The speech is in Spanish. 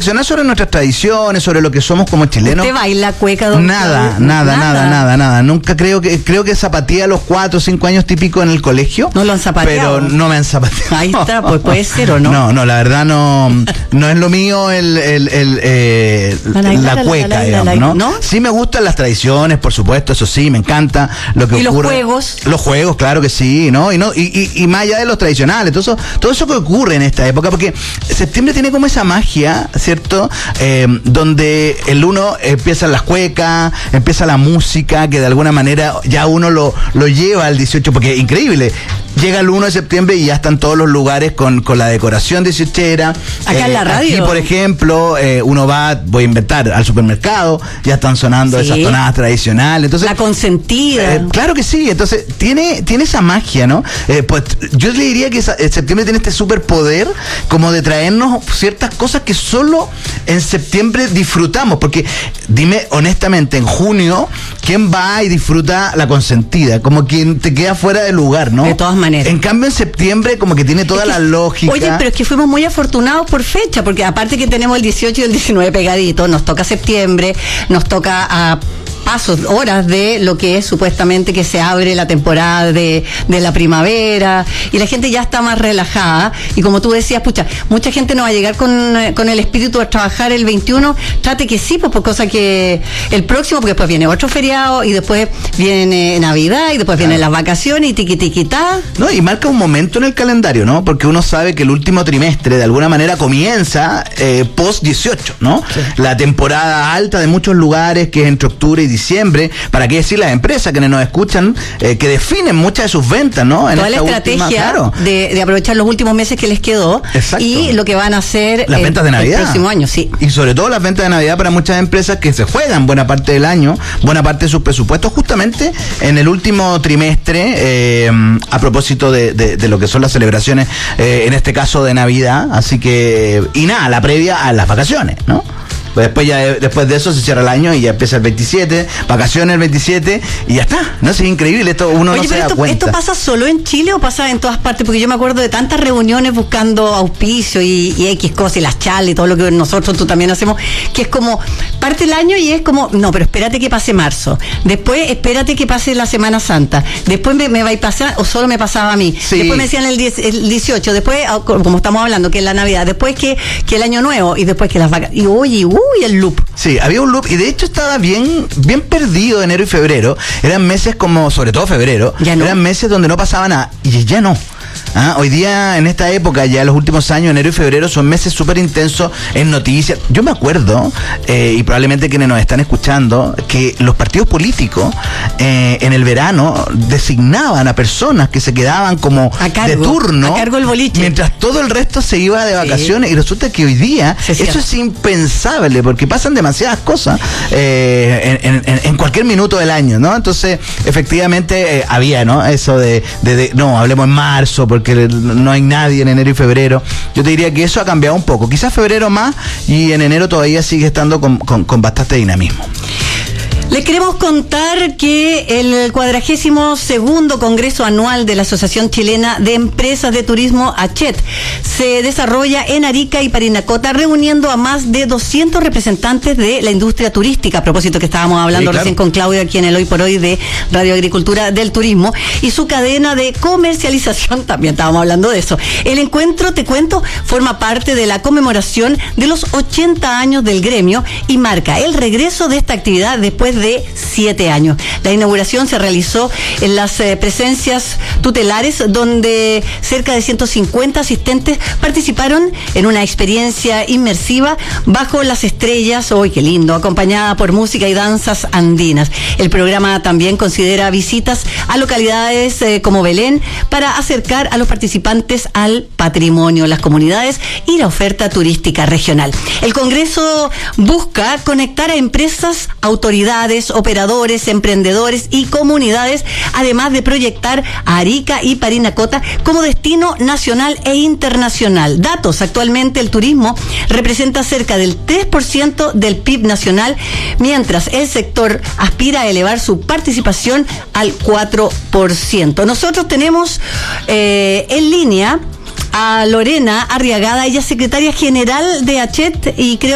reflexionar sobre nuestras tradiciones, sobre lo que somos como chilenos. ¿Usted baila cueca, don Nada. Nunca creo que zapateé a los 4 o 5 años típico en el colegio. ¿No lo han zapateado? Pero no me han zapateado. Ahí está, pues puede ser o no. No, la verdad no es lo mío la cueca, digamos, ¿no? Sí me gustan las tradiciones, por supuesto, eso sí, me encanta lo que ¿Y ocurre. los juegos? Los juegos, claro que sí, ¿no? Y más allá de los tradicionales, todo eso que ocurre en esta época, porque septiembre tiene como esa magia, ¿cierto? Donde el uno empiezan las cuecas, empieza la música, que de alguna manera ya uno lo lleva al 18, porque es increíble. Llega el 1 de septiembre y ya están todos los lugares con la decoración 18era. Acá en la radio. Aquí, por ejemplo, uno voy a inventar, al supermercado, ya están sonando esas tonadas tradicionales. Entonces, la consentida. Claro que sí, entonces tiene esa magia, ¿no? Pues yo le diría que septiembre tiene este superpoder como de traernos ciertas cosas que solo en septiembre disfrutamos, porque dime honestamente, en junio, ¿quién va y disfruta la consentida? Como quien te queda fuera de lugar, ¿no? De todas maneras. En cambio, en septiembre como que tiene toda la lógica. Oye, pero es que fuimos muy afortunados por fecha, porque aparte que tenemos el 18 y el 19 pegaditos, nos toca septiembre, nos toca a pasos, horas de lo que es supuestamente que se abre la temporada de la primavera, y la gente ya está más relajada, y como tú decías, pucha, mucha gente no va a llegar con el espíritu de trabajar el 21, trate que sí, pues por cosa que el próximo, porque después viene otro feriado, y después viene Navidad, y después vienen las vacaciones, y tiquitiquitá. No, y marca un momento en el calendario, ¿no? Porque uno sabe que el último trimestre de alguna manera comienza post 18, ¿no? Sí. La temporada alta de muchos lugares, que es entre octubre y diciembre, para qué decir las empresas que nos escuchan, que definen muchas de sus ventas, ¿no? Toda la estrategia de aprovechar los últimos meses que les quedó. Exacto. Y lo que van a hacer las ventas de Navidad el próximo año, sí. Y sobre todo las ventas de Navidad para muchas empresas que se juegan buena parte del año, buena parte de sus presupuestos justamente en el último trimestre, a propósito de lo que son las celebraciones, en este caso de Navidad. Así que, y nada, la previa a las vacaciones, ¿no? Pues después de eso se cierra el año y ya empieza el 27, vacaciones el 27 y ya está. No sé, es increíble, esto uno no se da cuenta. ¿Esto pasa solo en Chile o pasa en todas partes? Porque yo me acuerdo de tantas reuniones buscando auspicio y X cosas, y las charlas y todo lo que tú también hacemos, que es como, parte el año y es como, no, pero espérate que pase marzo, después espérate que pase la Semana Santa, después me va a pasar, o solo me pasaba a mí, sí. Después me decían el 18, después, como estamos hablando, que es la Navidad, después que el Año Nuevo, y después que las vacaciones, y el loop. Sí, había un loop, y de hecho estaba bien perdido enero y febrero. Eran meses como, sobre todo febrero, eran meses donde no pasaba nada, y ya no. Hoy día, en esta época, ya en los últimos años, enero y febrero son meses súper intensos en noticias. Yo me acuerdo, y probablemente quienes nos están escuchando, que los partidos políticos en el verano designaban a personas que se quedaban como de turno, a cargo del boliche, mientras todo el resto se iba de vacaciones. Sí. Y resulta que hoy día eso es impensable, porque pasan demasiadas cosas en cualquier minuto del año, ¿no? Entonces, efectivamente, había, ¿no? Eso de no, hablemos en marzo, porque no hay nadie en enero y febrero. Yo te diría que eso ha cambiado un poco. Quizás febrero más, y en enero todavía sigue estando con bastante dinamismo. Les queremos contar que el 42º Congreso Anual de la Asociación Chilena de Empresas de Turismo, ACHET, se desarrolla en Arica y Parinacota, reuniendo a más de 200 representantes de la industria turística, a propósito que estábamos hablando recién con Claudia, aquí en el Hoy por Hoy de Radio Agricultura del Turismo, y su cadena de comercialización, también estábamos hablando de eso. El encuentro, te cuento, forma parte de la conmemoración de los 80 años del gremio y marca el regreso de esta actividad después de 7 años. La inauguración se realizó en las presencias tutelares, donde cerca de 150 asistentes participaron en una experiencia inmersiva bajo las estrellas, ¡uy, qué lindo!, acompañada por música y danzas andinas. El programa también considera visitas a localidades como Belén para acercar a los participantes al patrimonio, las comunidades y la oferta turística regional. El Congreso busca conectar a empresas, autoridades, operadores, emprendedores y comunidades, además de proyectar a Arica y Parinacota como destino nacional e internacional. Datos: actualmente el turismo representa cerca del 3% del PIB nacional, mientras el sector aspira a elevar su participación al 4%. Nosotros tenemos en línea a Lorena Arriagada, ella es secretaria general de ACHET, y creo